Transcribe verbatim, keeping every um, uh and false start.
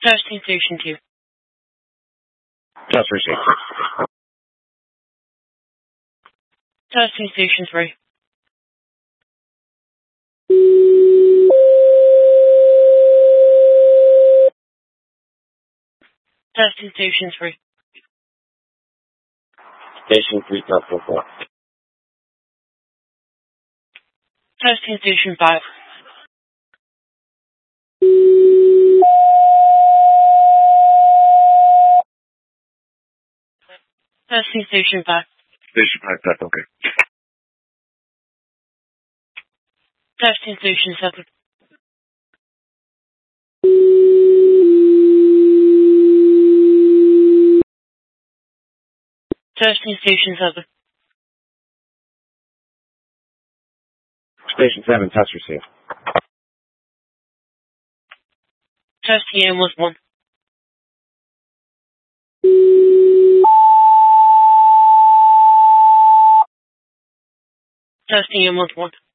Testing station two. Test received. Testing station three. Testing station three. Station three, test four four. Testing station five. Testing station five. Station five, test, okay. Testing station seven. Testing station seven. Station seven, test received. Test E M was one. Test E M was one.